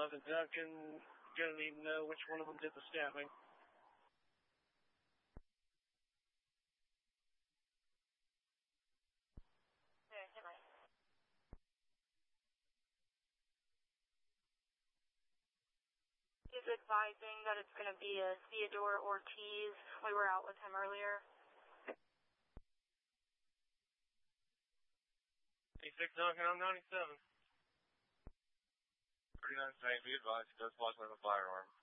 11 Duncan. Gonna need to know which one of them did the stabbing. Okay, hit me. He's advising that it's going to be a Theodore Ortiz. We were out with him earlier. 86 Duncan, I'm 97. 39 St. Be advised, he does possess a firearm.